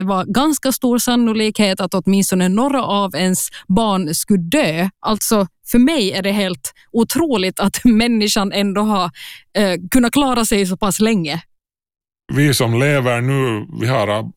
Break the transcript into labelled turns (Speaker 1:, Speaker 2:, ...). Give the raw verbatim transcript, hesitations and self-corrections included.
Speaker 1: det var ganska stor sannolikhet att åtminstone några av ens barn skulle dö. Alltså för mig är det helt otroligt att människan ändå har eh, kunnat klara sig så pass länge.
Speaker 2: Vi som lever nu, vi har